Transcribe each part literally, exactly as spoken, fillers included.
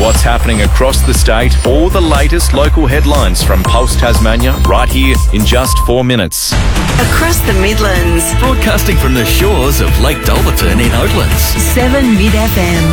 what's happening across the state, all the latest local headlines from Pulse Tasmania, right here in just four minutes. Across the Midlands. Broadcasting from the shores of Lake Dolberton in Oatlands. seven Mid F M.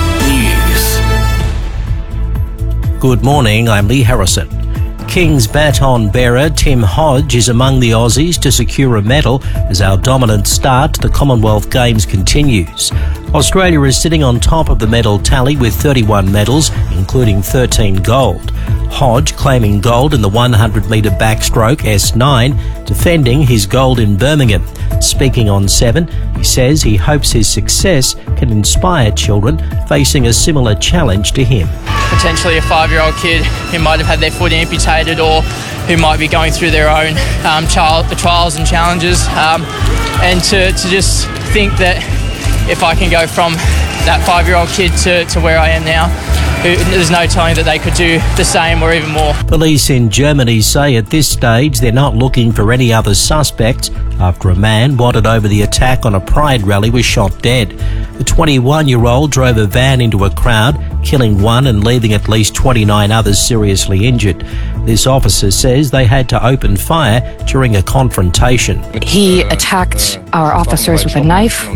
News. Good morning, I'm Lee Harrison. King's baton bearer Tim Hodge is among the Aussies to secure a medal as our dominant start to the Commonwealth Games continues. Australia is sitting on top of the medal tally with thirty-one medals, including thirteen gold. Hodge claiming gold in the one hundred metre backstroke S nine, defending his gold in Birmingham. Speaking on Seven, he says he hopes his success can inspire children facing a similar challenge to him. Potentially a five-year-old kid who might have had their foot amputated or who might be going through their own um, child, trials and challenges. Um, and to, to just think that if I can go from that five-year-old kid to, to where I am now, who, there's no telling that they could do the same or even more. Police in Germany say at this stage they're not looking for any other suspects after a man wanted over the attack on a Pride rally was shot dead. The twenty-one-year-old drove a van into a crowd, killing one and leaving at least twenty-nine others seriously injured. This officer says they had to open fire during a confrontation. He attacked our officers with a knife.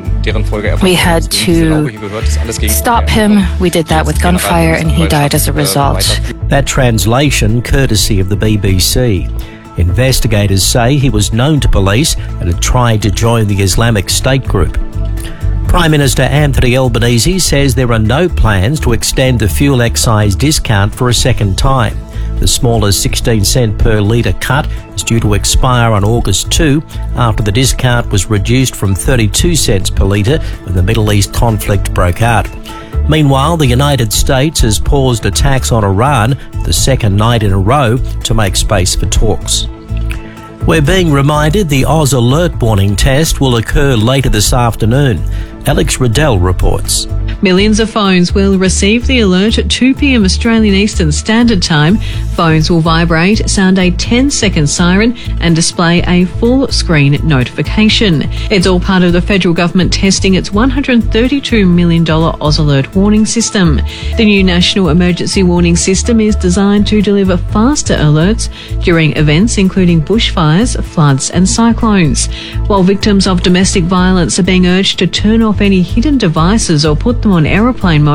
We had to stop him. We did that with gunfire and he died as a result. That translation courtesy of the B B C. Investigators say he was known to police and had tried to join the Islamic State group. Prime Minister Anthony Albanese says there are no plans to extend the fuel excise discount for a second time. The smaller sixteen cent per litre cut is due to expire on August second after the discount was reduced from thirty-two cents per litre when the Middle East conflict broke out. Meanwhile, the United States has paused attacks on Iran the second night in a row to make space for talks. We're being reminded the Oz Alert warning test will occur later this afternoon. Alex Riddell reports. Millions of phones will receive the alert at two p.m. Australian Eastern Standard Time. Phones will vibrate, sound a ten-second siren and display a full-screen notification. It's all part of the federal government testing its one hundred thirty-two million dollars Oz Alert warning system. The new National Emergency Warning System is designed to deliver faster alerts during events including bushfires, floods and cyclones. While victims of domestic violence are being urged to turn off any hidden devices or put them on aeroplane mode,